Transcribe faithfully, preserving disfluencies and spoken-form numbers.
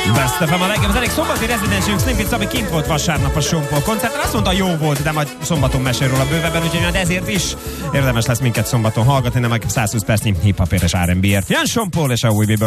Best ef em a legjobb. Az elég szombati rezidensünk Slimpit Szabi kint volt vasárnap a Sompol koncerten. Azt mondta, jó volt, de majd szombaton mesél róla bővebben, úgyhogy majd ezért is érdemes lesz minket szombaton hallgatni, nem száz húsz percnyi hip-hop és er and bé-ért. Jön Sompol és a új